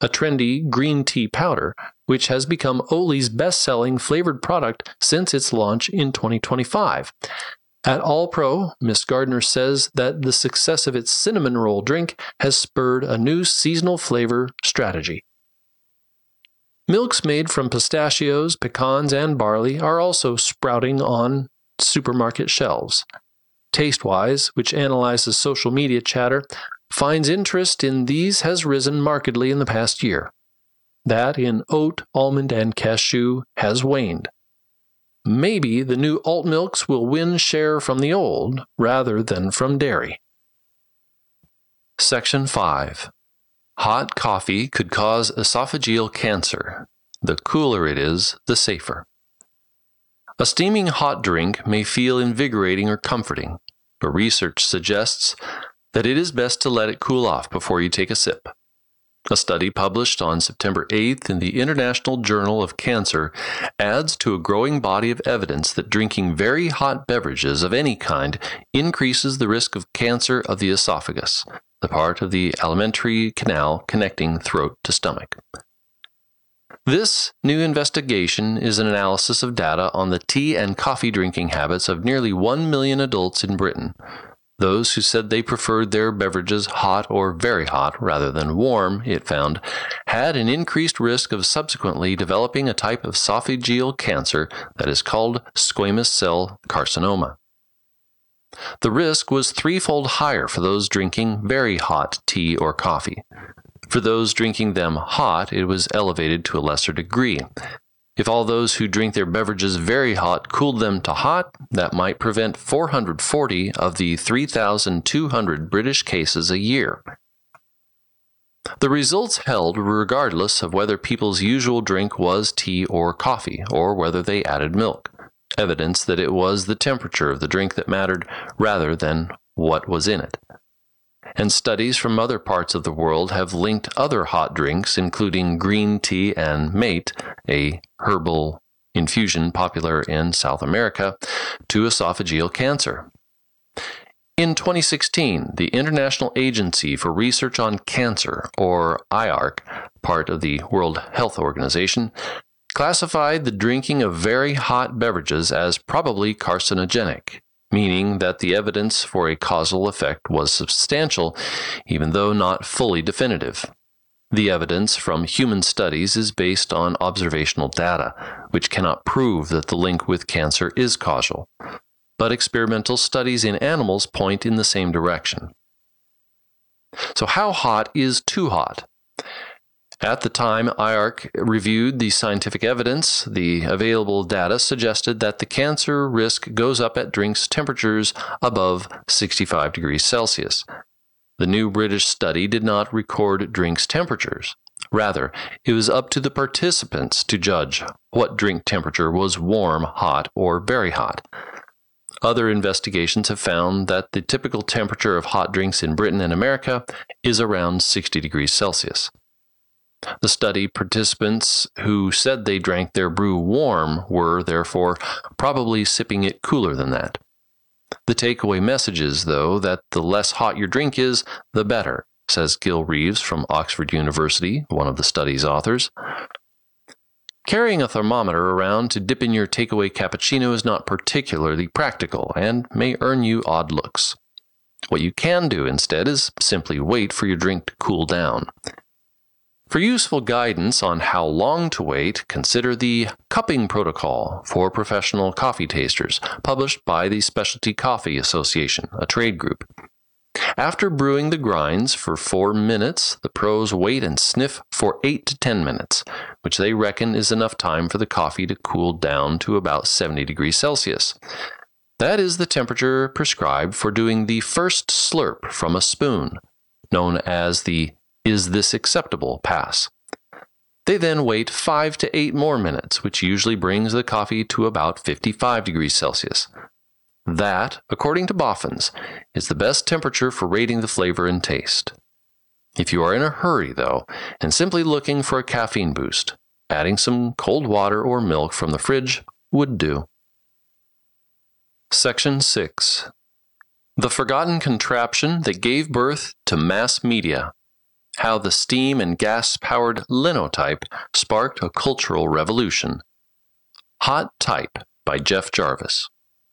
a trendy green tea powder, which has become Oatly's best-selling flavored product since its launch in 2025. At All Pro, Miss Gardner says that the success of its cinnamon roll drink has spurred a new seasonal flavor strategy. Milks made from pistachios, pecans, and barley are also sprouting on supermarket shelves. TasteWise, which analyzes social media chatter, finds interest in these has risen markedly in the past year. That in oat, almond, and cashew has waned. Maybe the new alt milks will win share from the old rather than from dairy. Section 5. Hot coffee could cause esophageal cancer. The cooler it is, the safer. A steaming hot drink may feel invigorating or comforting, but research suggests that it is best to let it cool off before you take a sip. A study published on September 8th in the International Journal of Cancer adds to a growing body of evidence that drinking very hot beverages of any kind increases the risk of cancer of the esophagus, the part of the alimentary canal connecting throat to stomach. This new investigation is an analysis of data on the tea and coffee drinking habits of nearly 1 million adults in Britain. Those who said they preferred their beverages hot or very hot rather than warm, it found, had an increased risk of subsequently developing a type of esophageal cancer that is called squamous cell carcinoma. The risk was threefold higher for those drinking very hot tea or coffee. For those drinking them hot, it was elevated to a lesser degree. If all those who drink their beverages very hot cooled them to hot, that might prevent 440 of the 3,200 British cases a year. The results held regardless of whether people's usual drink was tea or coffee, or whether they added milk. Evidence that it was the temperature of the drink that mattered rather than what was in it. And studies from other parts of the world have linked other hot drinks, including green tea and mate, a herbal infusion popular in South America, to esophageal cancer. In 2016, the International Agency for Research on Cancer, or IARC, part of the World Health Organization, classified the drinking of very hot beverages as probably carcinogenic, meaning that the evidence for a causal effect was substantial, even though not fully definitive. The evidence from human studies is based on observational data, which cannot prove that the link with cancer is causal. But experimental studies in animals point in the same direction. So how hot is too hot? At the time IARC reviewed the scientific evidence, the available data suggested that the cancer risk goes up at drinks temperatures above 65 degrees Celsius. The new British study did not record drinks temperatures. Rather, it was up to the participants to judge what drink temperature was warm, hot, or very hot. Other investigations have found that the typical temperature of hot drinks in Britain and America is around 60 degrees Celsius. The study participants who said they drank their brew warm were, therefore, probably sipping it cooler than that. The takeaway message is, though, that the less hot your drink is, the better, says Gil Reeves from Oxford University, one of the study's authors. Carrying a thermometer around to dip in your takeaway cappuccino is not particularly practical and may earn you odd looks. What you can do instead is simply wait for your drink to cool down. For useful guidance on how long to wait, consider the Cupping Protocol for Professional Coffee Tasters, published by the Specialty Coffee Association, a trade group. After brewing the grinds for 4 minutes, the pros wait and sniff for 8 to 10 minutes, which they reckon is enough time for the coffee to cool down to about 70 degrees Celsius. That is the temperature prescribed for doing the first slurp from a spoon, known as the "Is this acceptable?" pass. They then wait 5 to 8 more minutes, which usually brings the coffee to about 55 degrees Celsius. That, according to Boffins, is the best temperature for rating the flavor and taste. If you are in a hurry, though, and simply looking for a caffeine boost, adding some cold water or milk from the fridge would do. Section 6. The forgotten contraption that gave birth to mass media. How the Steam and Gas-Powered Linotype Sparked a Cultural Revolution. Hot Type by Jeff Jarvis.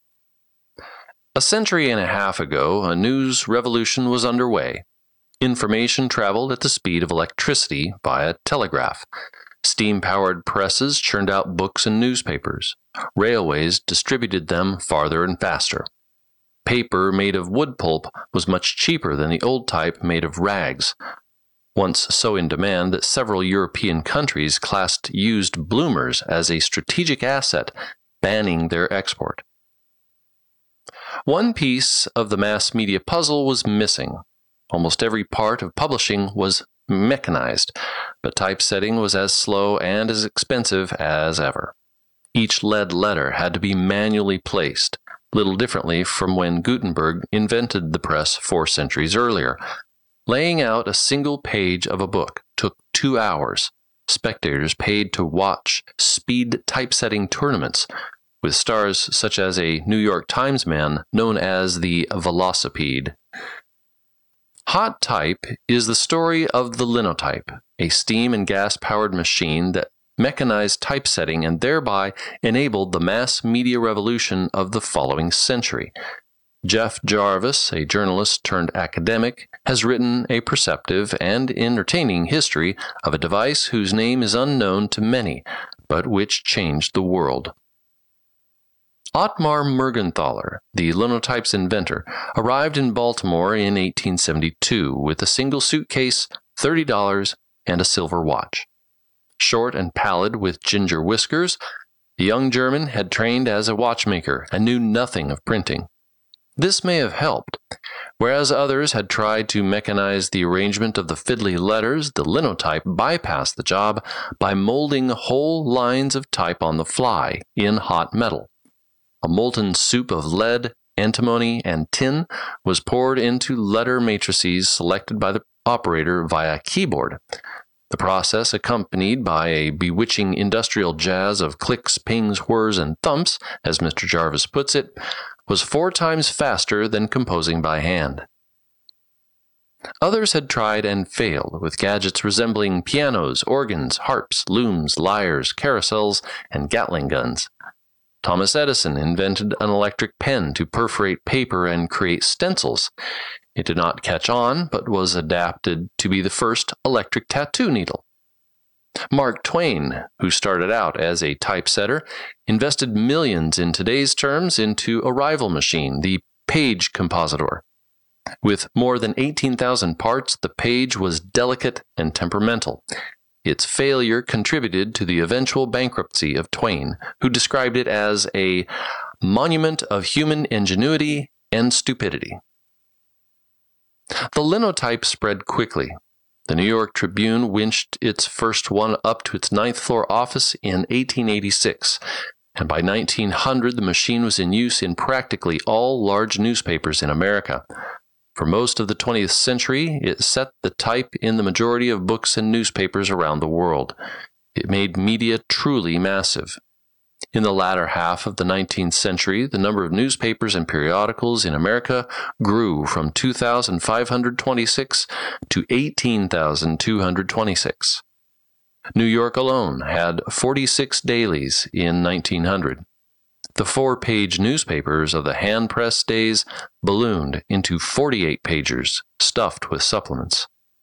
A century and a half ago, a news revolution was underway. Information traveled at the speed of electricity via telegraph. Steam-powered presses churned out books and newspapers. Railways distributed them farther and faster. Paper made of wood pulp was much cheaper than the old type made of rags, once so in demand that several European countries classed used bloomers as a strategic asset, banning their export. One piece of the mass media puzzle was missing. Almost every part of publishing was mechanized, but typesetting was as slow and as expensive as ever. Each lead letter had to be manually placed, little differently from when Gutenberg invented the press 4 centuries earlier. Laying out a single page of a book took 2 hours. Spectators paid to watch speed typesetting tournaments, with stars such as a New York Times man known as the Velocipede. Hot Type is the story of the Linotype, a steam and gas-powered machine that mechanized typesetting and thereby enabled the mass media revolution of the following century. Jeff Jarvis, a journalist turned academic, has written a perceptive and entertaining history of a device whose name is unknown to many, but which changed the world. Ottmar Mergenthaler, the Linotype's inventor, arrived in Baltimore in 1872 with a single suitcase, $30, and a silver watch. Short and pallid with ginger whiskers, the young German had trained as a watchmaker and knew nothing of printing. This may have helped. Whereas others had tried to mechanize the arrangement of the fiddly letters, the Linotype bypassed the job by molding whole lines of type on the fly in hot metal. A molten soup of lead, antimony, and tin was poured into letter matrices selected by the operator via keyboard. The process, accompanied by a bewitching industrial jazz of clicks, pings, whirs, and thumps, as Mr. Jarvis puts it, was 4 times faster than composing by hand. Others had tried and failed, with gadgets resembling pianos, organs, harps, looms, lyres, carousels, and Gatling guns. Thomas Edison invented an electric pen to perforate paper and create stencils. It did not catch on, but was adapted to be the first electric tattoo needle. Mark Twain, who started out as a typesetter, invested millions in today's terms into a rival machine, the Page Compositor. With more than 18,000 parts, the Page was delicate and temperamental. Its failure contributed to the eventual bankruptcy of Twain, who described it as a monument of human ingenuity and stupidity. The Linotype spread quickly. The New York Tribune winched its first one up to its 9th floor office in 1886, and by 1900 the machine was in use in practically all large newspapers in America. For most of the 20th century, it set the type in the majority of books and newspapers around the world. It made media truly massive. In the latter half of the 19th century, the number of newspapers and periodicals in America grew from 2,526 to 18,226. New York alone had 46 dailies in 1900. The 4-page newspapers of the hand-press days ballooned into 48-pagers stuffed with supplements.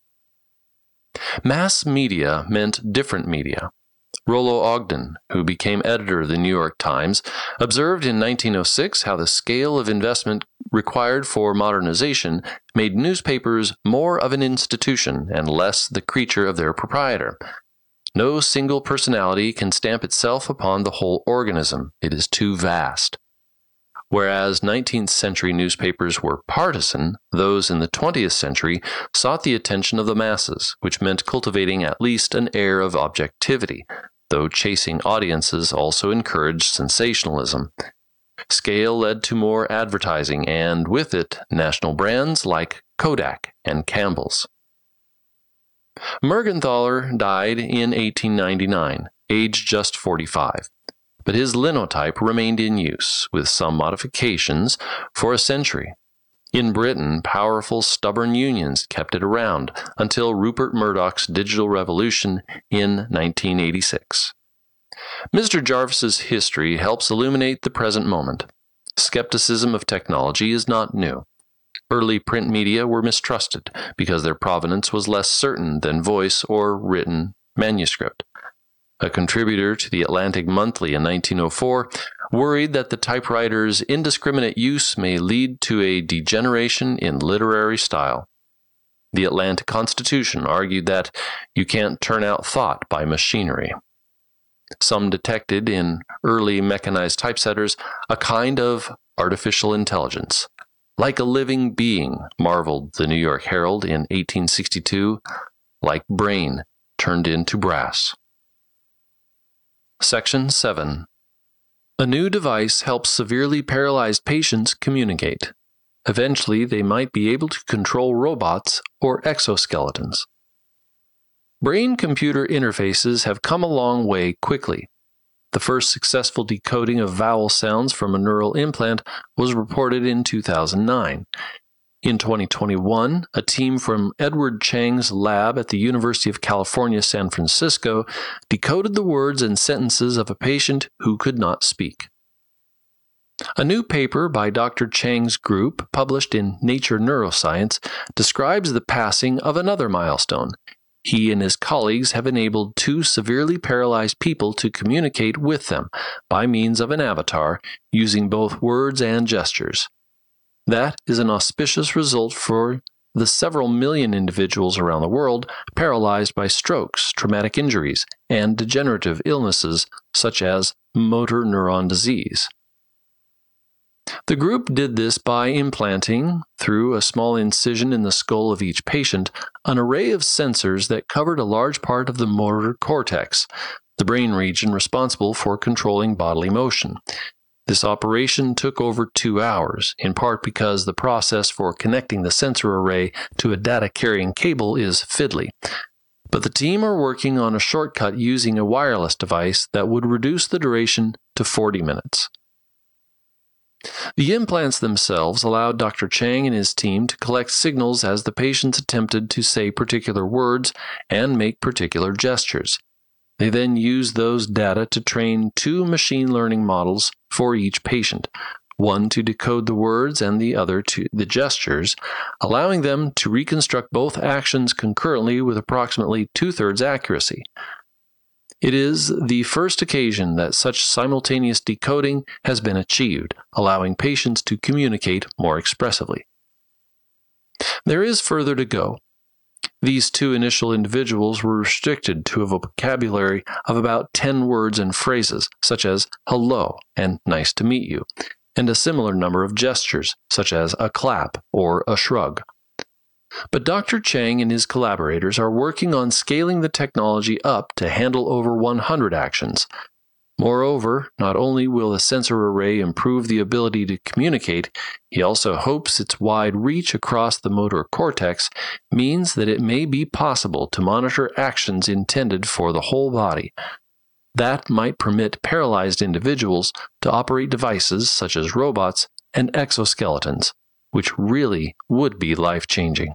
Mass media meant different media. Rollo Ogden, who became editor of the New York Times, observed in 1906 how the scale of investment required for modernization made newspapers more of an institution and less the creature of their proprietor. No single personality can stamp itself upon the whole organism. It is too vast. Whereas 19th century newspapers were partisan, those in the 20th century sought the attention of the masses, which meant cultivating at least an air of objectivity, though chasing audiences also encouraged sensationalism. Scale led to more advertising, and with it, national brands like Kodak and Campbell's. Mergenthaler died in 1899, aged just 45. But his Linotype remained in use, with some modifications, for a century. In Britain, powerful, stubborn unions kept it around until Rupert Murdoch's digital revolution in 1986. Mr. Jarvis's history helps illuminate the present moment. Skepticism of technology is not new. Early print media were mistrusted because their provenance was less certain than voice or written manuscript. A contributor to the Atlantic Monthly in 1904 worried that the typewriter's indiscriminate use may lead to a degeneration in literary style. The Atlanta Constitution argued that you can't turn out thought by machinery. Some detected in early mechanized typesetters a kind of artificial intelligence. Like a living being, marveled the New York Herald in 1862, like brain turned into brass. Section 7. A new device helps severely paralyzed patients communicate. Eventually, they might be able to control robots or exoskeletons. Brain-computer interfaces have come a long way quickly. The first successful decoding of vowel sounds from a neural implant was reported in 2009. In 2021, a team from Edward Chang's lab at the University of California, San Francisco, decoded the words and sentences of a patient who could not speak. A new paper by Dr. Chang's group, published in Nature Neuroscience, describes the passing of another milestone. He and his colleagues have enabled two severely paralyzed people to communicate with them by means of an avatar using both words and gestures. That is an auspicious result for the several million individuals around the world paralyzed by strokes, traumatic injuries, and degenerative illnesses such as motor neuron disease. The group did this by implanting, through a small incision in the skull of each patient, an array of sensors that covered a large part of the motor cortex, the brain region responsible for controlling bodily motion. This operation took over 2 hours, in part because the process for connecting the sensor array to a data-carrying cable is fiddly. But the team are working on a shortcut using a wireless device that would reduce the duration to 40 minutes. The implants themselves allowed Dr. Chang and his team to collect signals as the patients attempted to say particular words and make particular gestures. They then used those data to train 2 machine learning models for each patient, one to decode the words and the other to the gestures, allowing them to reconstruct both actions concurrently with approximately 2/3 accuracy. It is the first occasion that such simultaneous decoding has been achieved, allowing patients to communicate more expressively. There is further to go. These 2 initial individuals were restricted to a vocabulary of about 10 words and phrases, such as hello and nice to meet you, and a similar number of gestures, such as a clap or a shrug. But Dr. Chang and his collaborators are working on scaling the technology up to handle over 100 actions. Moreover, not only will the sensor array improve the ability to communicate, he also hopes its wide reach across the motor cortex means that it may be possible to monitor actions intended for the whole body. That might permit paralyzed individuals to operate devices such as robots and exoskeletons, which really would be life-changing.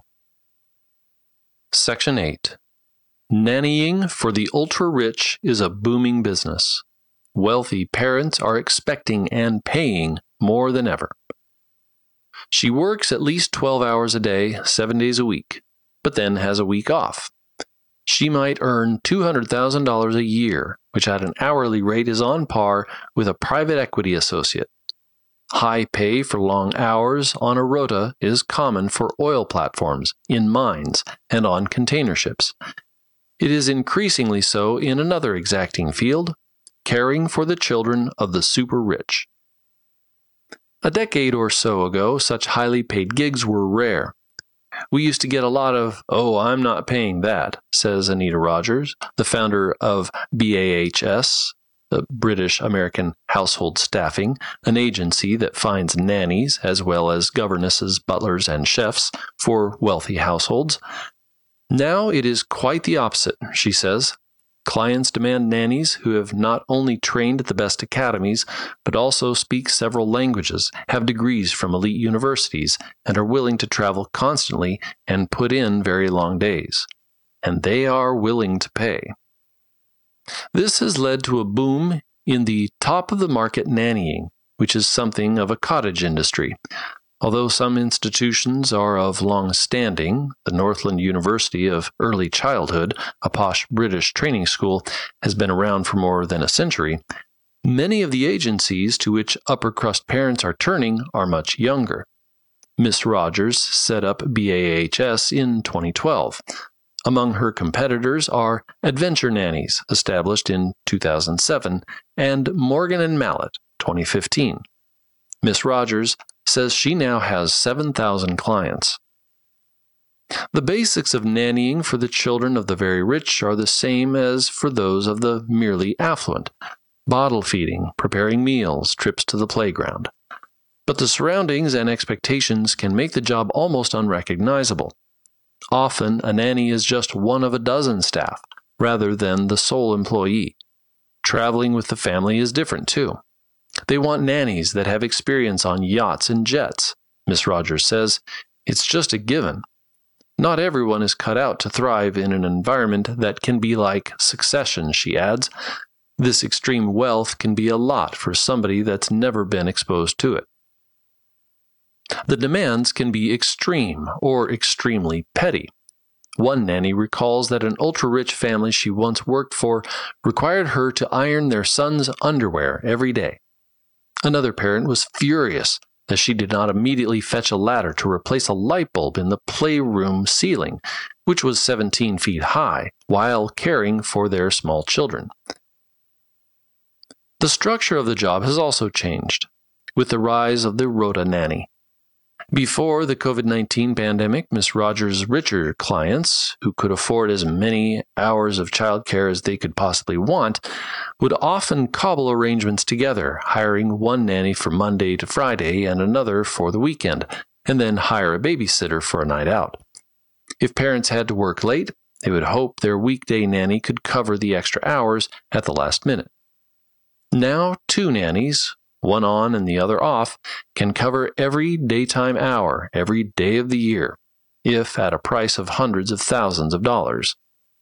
Section 8. Nannying for the ultra-rich is a booming business. Wealthy parents are expecting and paying more than ever. She works at least 12 hours a day, 7 days a week, but then has a week off. She might earn $200,000 a year, which at an hourly rate is on par with a private equity associate. High pay for long hours on a rota is common for oil platforms, in mines, and on container ships. It is increasingly so in another exacting field, caring for the children of the super-rich. A decade or so ago, such highly paid gigs were rare. We used to get a lot of, "Oh, I'm not paying that," says Anita Rogers, the founder of BAHS, the British American Household Staffing, an agency that finds nannies as well as governesses, butlers, and chefs for wealthy households. Now it is quite the opposite, she says. Clients demand nannies who have not only trained at the best academies, but also speak several languages, have degrees from elite universities, and are willing to travel constantly and put in very long days. And they are willing to pay. This has led to a boom in the top-of-the-market nannying, which is something of a cottage industry. Although some institutions are of long standing, the Northland University of Early Childhood, a posh British training school, has been around for more than a century, many of the agencies to which upper-crust parents are turning are much younger. Miss Rogers set up BAHS in 2012. Among her competitors are Adventure Nannies, established in 2007, and Morgan & Mallet, 2015. Miss Rogers says she now has 7,000 clients. The basics of nannying for the children of the very rich are the same as for those of the merely affluent: bottle feeding, preparing meals, trips to the playground. But the surroundings and expectations can make the job almost unrecognizable. Often, a nanny is just one of a dozen staff, rather than the sole employee. Traveling with the family is different, too. They want nannies that have experience on yachts and jets. Miss Rogers says it's just a given. Not everyone is cut out to thrive in an environment that can be like Succession, she adds. This extreme wealth can be a lot for somebody that's never been exposed to it. The demands can be extreme or extremely petty. One nanny recalls that an ultra-rich family she once worked for required her to iron their son's underwear every day. Another parent was furious that she did not immediately fetch a ladder to replace a light bulb in the playroom ceiling, which was 17 feet high, while caring for their small children. The structure of the job has also changed, with the rise of the Rota nanny. Before the COVID-19 pandemic, Miss Rogers' richer clients, who could afford as many hours of childcare as they could possibly want, would often cobble arrangements together, hiring one nanny for Monday to Friday and another for the weekend, and then hire a babysitter for a night out. If parents had to work late, they would hope their weekday nanny could cover the extra hours at the last minute. Now, two nannies, one on and the other off, can cover every daytime hour, every day of the year, if at a price of hundreds of thousands of dollars.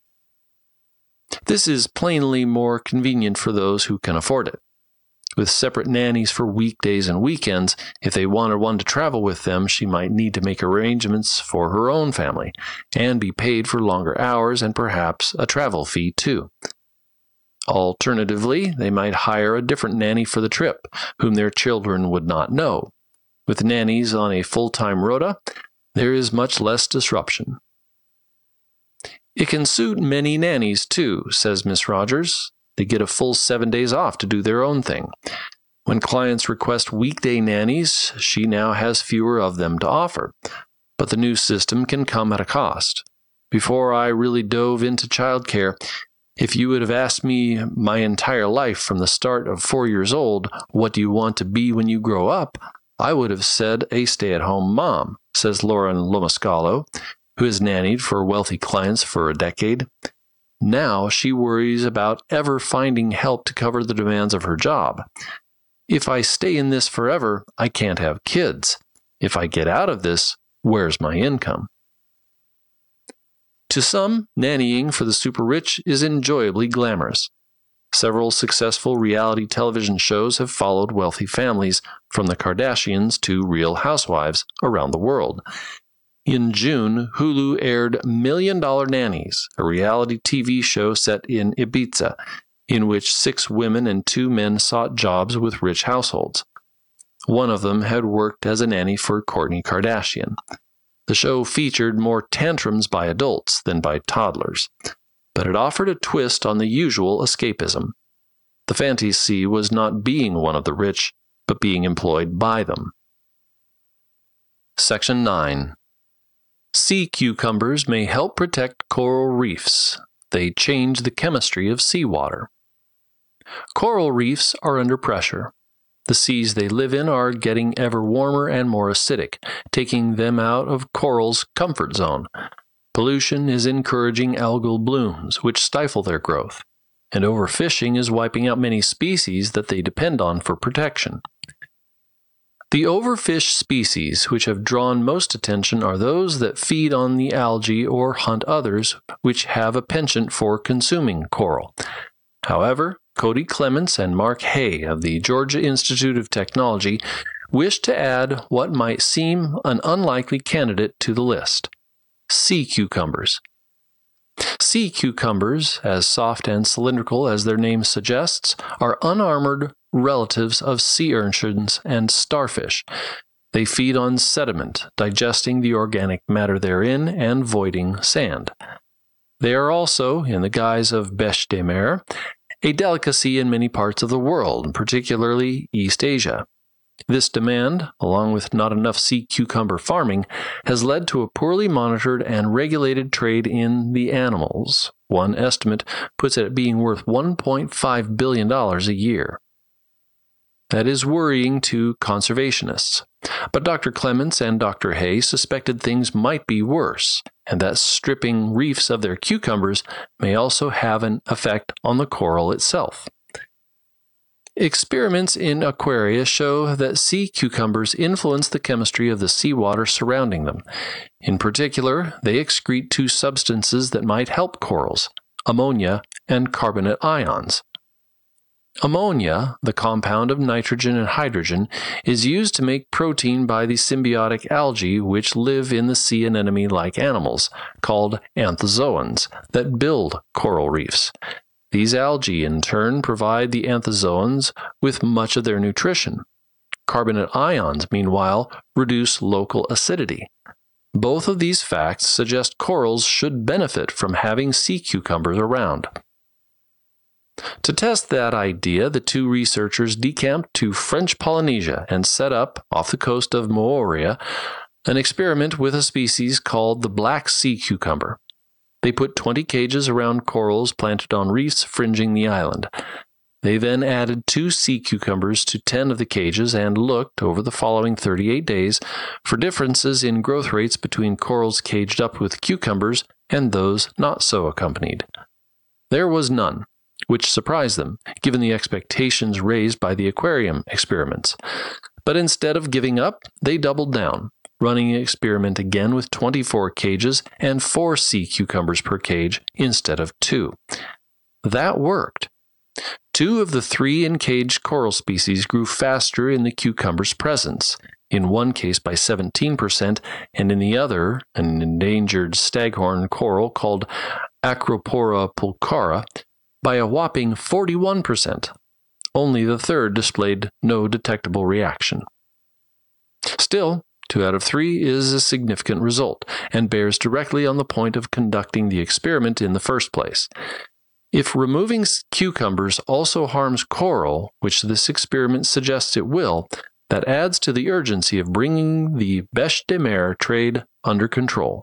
This is plainly more convenient for those who can afford it. With separate nannies for weekdays and weekends, if they wanted one to travel with them, she might need to make arrangements for her own family, and be paid for longer hours and perhaps a travel fee too. Alternatively, they might hire a different nanny for the trip, whom their children would not know. With nannies on a full-time rota, there is much less disruption. It can suit many nannies, too, says Miss Rogers. They get a full 7 days off to do their own thing. When clients request weekday nannies, she now has fewer of them to offer. But the new system can come at a cost. Before I really dove into childcare, if you would have asked me my entire life from the start of 4 years old, what do you want to be when you grow up, I would have said a stay-at-home mom, says Lauren Lomascalo, who has nannied for wealthy clients for a decade. Now she worries about ever finding help to cover the demands of her job. If I stay in this forever, I can't have kids. If I get out of this, where's my income? To some, nannying for the super-rich is enjoyably glamorous. Several successful reality television shows have followed wealthy families, from the Kardashians to Real Housewives, around the world. In June, Hulu aired Million Dollar Nannies, a reality TV show set in Ibiza, in which 6 women and 2 men sought jobs with rich households. One of them had worked as a nanny for Kourtney Kardashian. The show featured more tantrums by adults than by toddlers, but it offered a twist on the usual escapism. The fantasy was not being one of the rich, but being employed by them. Section 9. Sea cucumbers may help protect coral reefs. They change the chemistry of seawater. Coral reefs are under pressure. The seas they live in are getting ever warmer and more acidic, taking them out of corals' comfort zone. Pollution is encouraging algal blooms, which stifle their growth. and overfishing is wiping out many species that they depend on for protection. The overfished species which have drawn most attention are those that feed on the algae or hunt others which have a penchant for consuming coral. However, Cody Clements and Mark Hay of the Georgia Institute of Technology wish to add what might seem an unlikely candidate to the list: sea cucumbers. Sea cucumbers, as soft and cylindrical as their name suggests, are unarmored relatives of sea urchins and starfish. They feed on sediment, digesting the organic matter therein and voiding sand. They are also, in the guise of bêche de mer, a delicacy in many parts of the world, particularly East Asia. This demand, along with not enough sea cucumber farming, has led to a poorly monitored and regulated trade in the animals. One estimate puts it at being worth $1.5 billion a year. That is worrying to conservationists. But Dr. Clements and Dr. Hay suspected things might be worse, and that stripping reefs of their cucumbers may also have an effect on the coral itself. Experiments in aquaria show that sea cucumbers influence the chemistry of the seawater surrounding them. In particular, they excrete two substances that might help corals: ammonia and carbonate ions. Ammonia, the compound of nitrogen and hydrogen, is used to make protein by the symbiotic algae which live in the sea anemone-like animals, called anthozoans, that build coral reefs. These algae, in turn, provide the anthozoans with much of their nutrition. Carbonate ions, meanwhile, reduce local acidity. Both of these facts suggest corals should benefit from having sea cucumbers around. To test that idea, the two researchers decamped to French Polynesia and set up, off the coast of Moorea, an experiment with a species called the black sea cucumber. They put 20 cages around corals planted on reefs fringing the island. They then added 2 sea cucumbers to 10 of the cages and looked, over the following 38 days, for differences in growth rates between corals caged up with cucumbers and those not so accompanied. There was none, which surprised them, given the expectations raised by the aquarium experiments. But instead of giving up, they doubled down, running the experiment again with 24 cages and 4 sea cucumbers per cage instead of 2. That worked. 2 of the 3 encaged coral species grew faster in the cucumber's presence, in one case by 17%, and in the other, an endangered staghorn coral called Acropora pulchara, by a whopping 41%. Only the third displayed no detectable reaction. Still, 2 out of 3 is a significant result, and bears directly on the point of conducting the experiment in the first place. If removing cucumbers also harms coral, which this experiment suggests it will, that adds to the urgency of bringing the bêche de mer trade under control.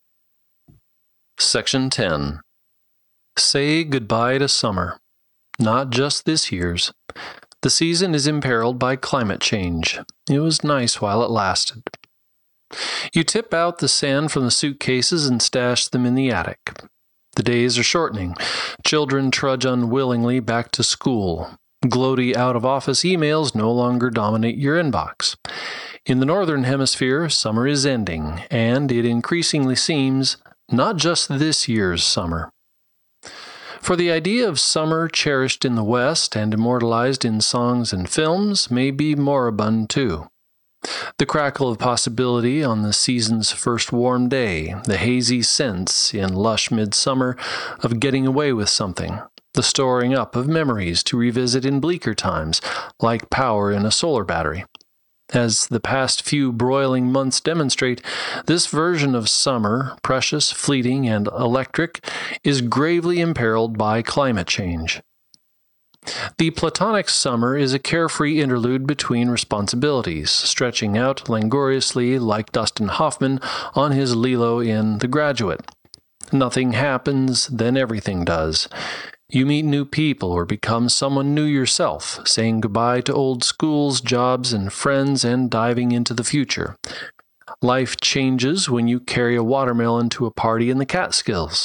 Section 10. Say goodbye to summer. Not just this year's. The season is imperiled by climate change. It was nice while it lasted. You tip out the sand from the suitcases and stash them in the attic. The days are shortening. Children trudge unwillingly back to school. Gloaty out-of-office emails no longer dominate your inbox. In the Northern Hemisphere, summer is ending, and it increasingly seems not just this year's summer. For the idea of summer cherished in the West and immortalized in songs and films may be moribund too. The crackle of possibility on the season's first warm day, the hazy sense in lush midsummer of getting away with something, the storing up of memories to revisit in bleaker times, like power in a solar battery. As the past few broiling months demonstrate, this version of summer, precious, fleeting, and electric, is gravely imperiled by climate change. The Platonic summer is a carefree interlude between responsibilities, stretching out languorously like Dustin Hoffman on his Lilo in The Graduate. Nothing happens, then everything does. You meet new people or become someone new yourself, saying goodbye to old schools, jobs, and friends, and diving into the future. Life changes when you carry a watermelon to a party in the Catskills.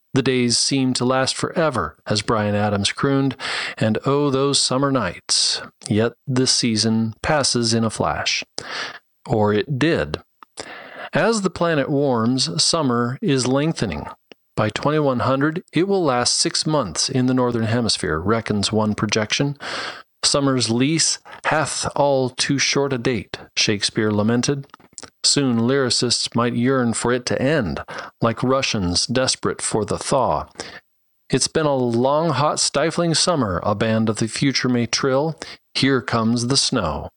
The days seem to last forever, as Bryan Adams crooned, and oh, those summer nights. Yet the season passes in a flash. Or it did. As the planet warms, summer is lengthening. By 2100, it will last 6 months in the northern hemisphere, reckons one projection. Summer's lease hath all too short a date, Shakespeare lamented. Soon lyricists might yearn for it to end, like Russians desperate for the thaw. It's been a long, hot, stifling summer, a band of the future may trill. Here comes the snow.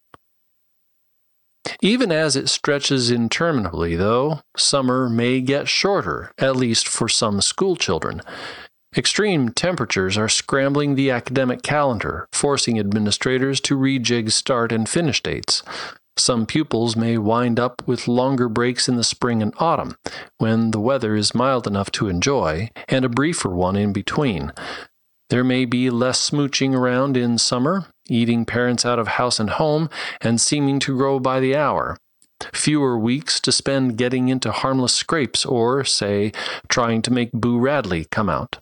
Even as it stretches interminably, though, summer may get shorter, at least for some school children. Extreme temperatures are scrambling the academic calendar, forcing administrators to rejig start and finish dates. Some pupils may wind up with longer breaks in the spring and autumn, when the weather is mild enough to enjoy, and a briefer one in between. There may be less smooching around in summer, eating parents out of house and home, and seeming to grow by the hour. Fewer weeks to spend getting into harmless scrapes or, say, trying to make Boo Radley come out.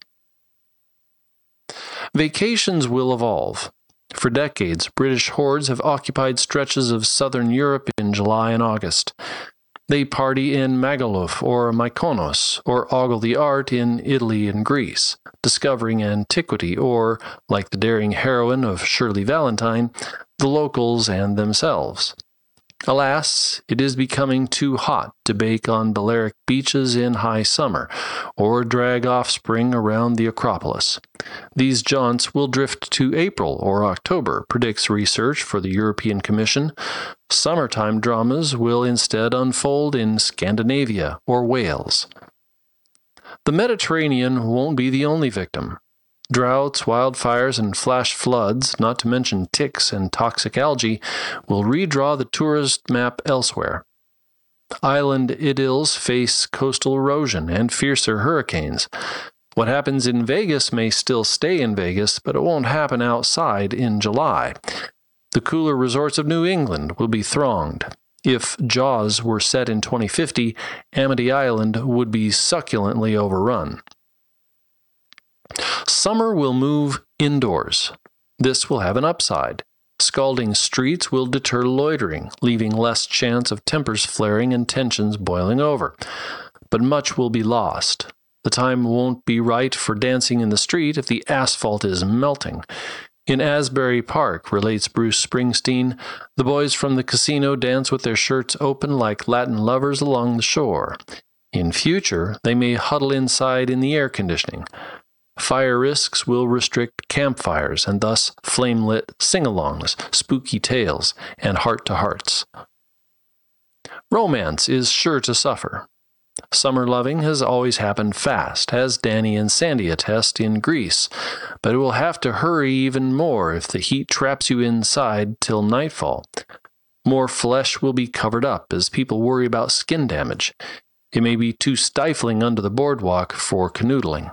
Vacations will evolve. For decades, British hordes have occupied stretches of southern Europe in July and August. They party in Magaluf or Mykonos, or ogle the art in Italy and Greece, discovering antiquity, or, like the daring heroine of Shirley Valentine, the locals and themselves. Alas, it is becoming too hot to bake on Balearic beaches in high summer, or drag offspring around the Acropolis. These jaunts will drift to April or October, predicts research for the European Commission. Summertime dramas will instead unfold in Scandinavia or Wales. The Mediterranean won't be the only victim. Droughts, wildfires, and flash floods, not to mention ticks and toxic algae, will redraw the tourist map elsewhere. Island idylls face coastal erosion and fiercer hurricanes. What happens in Vegas may still stay in Vegas, but it won't happen outside in July. The cooler resorts of New England will be thronged. If Jaws were set in 2050, Amity Island would be succulently overrun. Summer will move indoors. This will have an upside. Scalding streets will deter loitering, leaving less chance of tempers flaring and tensions boiling over. But much will be lost. The time won't be right for dancing in the street if the asphalt is melting. In Asbury Park, relates Bruce Springsteen, the boys from the casino dance with their shirts open like Latin lovers along the shore. In future, they may huddle inside in the air conditioning. Fire risks will restrict campfires and thus flame-lit sing-alongs, spooky tales, and heart-to-hearts. Romance is sure to suffer. Summer loving has always happened fast, as Danny and Sandy attest in Greece, but it will have to hurry even more if the heat traps you inside till nightfall. More flesh will be covered up as people worry about skin damage. It may be too stifling under the boardwalk for canoodling.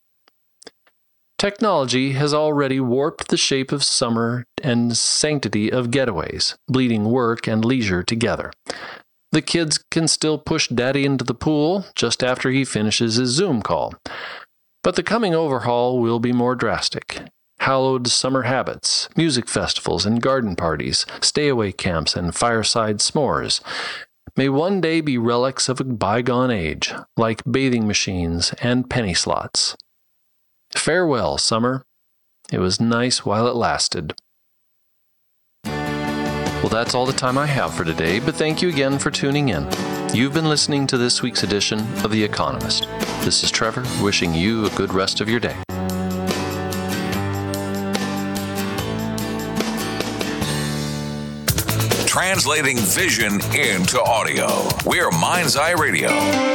Technology has already warped the shape of summer and sanctity of getaways, bleeding work and leisure together. The kids can still push Daddy into the pool just after he finishes his Zoom call. But the coming overhaul will be more drastic. Hallowed summer habits, music festivals and garden parties, stay-away camps and fireside s'mores may one day be relics of a bygone age, like bathing machines and penny slots. Farewell, summer. It was nice while it lasted. Well, that's all the time I have for today, but thank you again for tuning in. You've been listening to this week's edition of The Economist. This is Trevor, wishing you a good rest of your day. Translating vision into audio. We're Mind's Eye Radio.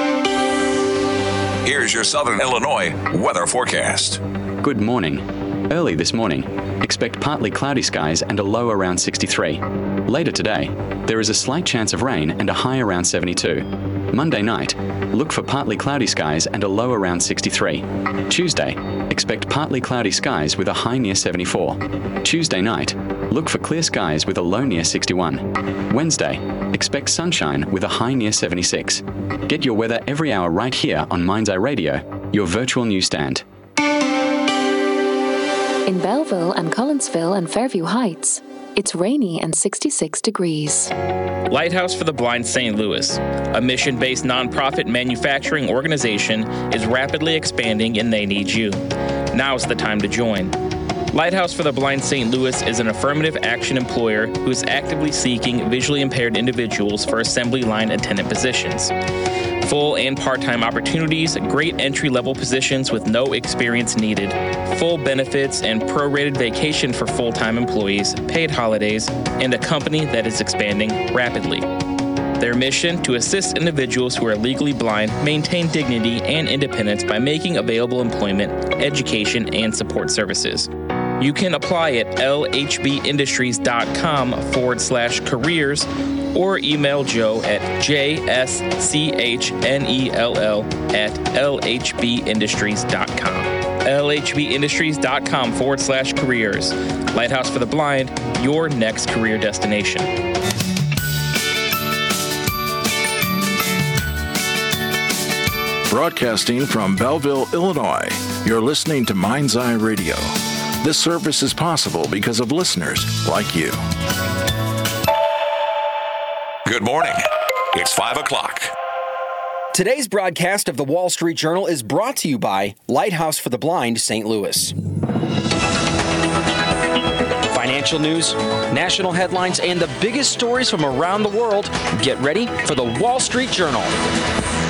Here's your Southern Illinois weather forecast. Good morning. Early this morning, expect partly cloudy skies and a low around 63. Later today, there is a slight chance of rain and a high around 72. Monday night, look for partly cloudy skies and a low around 63. Tuesday, expect partly cloudy skies with a high near 74. Tuesday night, look for clear skies with a low near 61. Wednesday, expect sunshine with a high near 76. Get your weather every hour right here on Mind's Eye Radio your virtual newsstand. In Belleville and Collinsville and Fairview Heights, it's rainy and 66 degrees. Lighthouse for the Blind St. Louis, a mission-based nonprofit manufacturing organization, is rapidly expanding and they need you. Now's the time to join. Lighthouse for the Blind St. Louis is an affirmative action employer who is actively seeking visually impaired individuals for assembly line attendant positions. Full and part-time opportunities, great entry-level positions with no experience needed, full benefits and prorated vacation for full-time employees, paid holidays, and a company that is expanding rapidly. Their mission: to assist individuals who are legally blind maintain dignity and independence by making available employment, education, and support services. You can apply at lhbindustries.com/careers or email Joe at JSCHNELL@lhbindustries.com. lhbindustries.com/careers. Lighthouse for the Blind, your next career destination. Broadcasting from Belleville, Illinois, you're listening to Mind's Eye Radio. This service is possible because of listeners like you. Good morning. It's 5 o'clock. Today's broadcast of the Wall Street Journal is brought to you by Lighthouse for the Blind, St. Louis. Financial news, national headlines, and the biggest stories from around the world. Get ready for the Wall Street Journal.